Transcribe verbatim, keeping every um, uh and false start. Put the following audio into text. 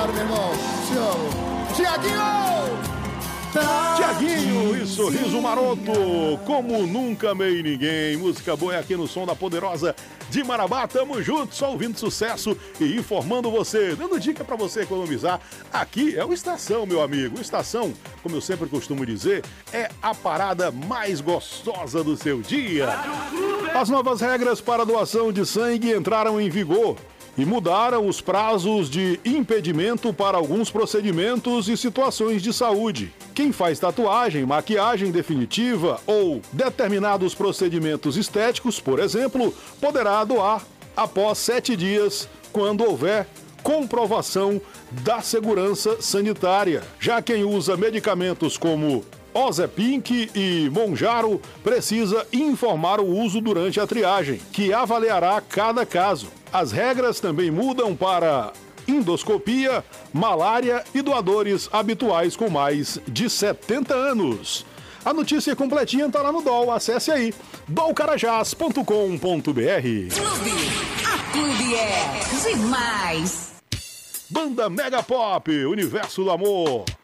Obrigado, meu irmão. Te amo. Tiaguinho! Tiaguinho e Sorriso Maroto, como nunca amei ninguém. Música boa é aqui no Som da Poderosa de Marabá. Tamo junto, só ouvindo sucesso e informando você, dando dica pra você economizar. Aqui é o Estação, meu amigo. O Estação, como eu sempre costumo dizer, é a parada mais gostosa do seu dia. As novas regras para doação de sangue entraram em vigor e mudaram os prazos de impedimento para alguns procedimentos e situações de saúde. Quem faz tatuagem, maquiagem definitiva ou determinados procedimentos estéticos, por exemplo, poderá doar após sete dias, quando houver comprovação da segurança sanitária. Já quem usa medicamentos como Ozepink e Monjaro precisa informar o uso durante a triagem, que avaliará cada caso. As regras também mudam para endoscopia, malária e doadores habituais com mais de setenta anos. A notícia completinha tá lá no D O L, acesse aí, dolcarajás ponto com ponto br. Clube, a Clube é demais. Banda Mega Pop, Universo do Amor.